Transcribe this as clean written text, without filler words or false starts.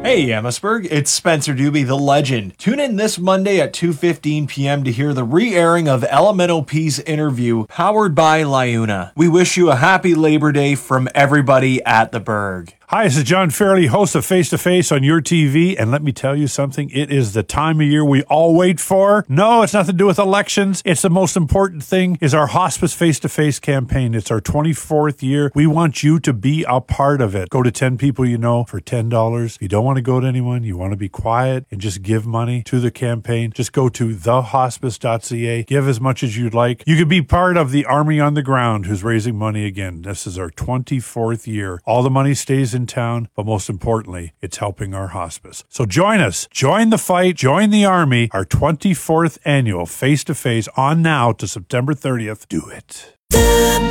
Hey, Amherstburg, it's Spencer Doobie, the legend. Tune in this Monday at 2:15 p.m. to hear the re-airing of Elemental P's interview, powered by Liuna. We wish you a happy Labor Day from everybody at the Berg. Hi, this is John Fairley, host of Face to Face on your TV, and let me tell you something, it is the time of year we all wait for. No, it's nothing to do with elections. It's the most important thing is our Hospice Face to Face campaign. It's our 24th year. We want you to be a part of it. Go to 10 people you know for $10. If you don't want to go to anyone, you want to be quiet and just give money to the campaign, just go to thehospice.ca. Give as much as you'd like. You could be part of the Army on the Ground who's raising money again. This is our 24th year. All the money stays in town, but most importantly, it's helping our hospice. So join us. Join the fight. Join the Army. Our 24th annual Face to Face on now to September 30th. Do it.